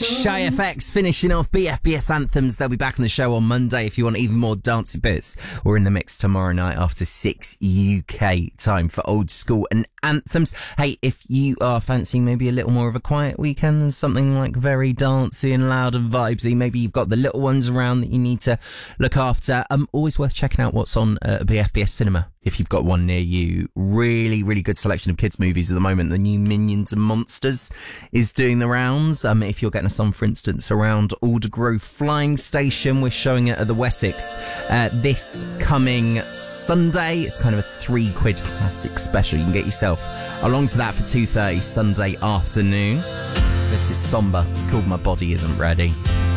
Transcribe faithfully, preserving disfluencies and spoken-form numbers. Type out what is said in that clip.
Shy F X finishing off B F B S Anthems. They'll be back on the show on Monday if you want even more dancey bits. We're in the mix tomorrow night after six U K time for Old School and Anthems. Hey, if you are fancying maybe a little more of a quiet weekend than something like very dancey and loud and vibesy, maybe you've got the little ones around that you need to look after, um, always worth checking out what's on uh, B F B S Cinema if you've got one near you. Really, really good selection of kids' movies at the moment. The new Minions and Monsters is doing the rounds. Um, if you're getting us on, for instance, around Aldergrove Flying Station, we're showing it at the Wessex uh, this coming Sunday. It's kind of a three quid classic special. You can get yourself along to that for two thirty Sunday afternoon. This is Somber. It's called My Body Isn't Ready.